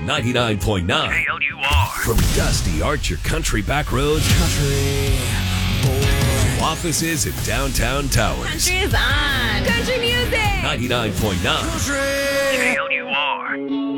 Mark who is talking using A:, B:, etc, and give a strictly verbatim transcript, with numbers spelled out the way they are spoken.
A: ninety-nine point nine
B: K L U R.
A: From dusty Archer country back roads
C: Country boy.
A: offices in downtown Towers.
D: Country is on. Country music.
A: ninety-nine point nine
B: K L U R.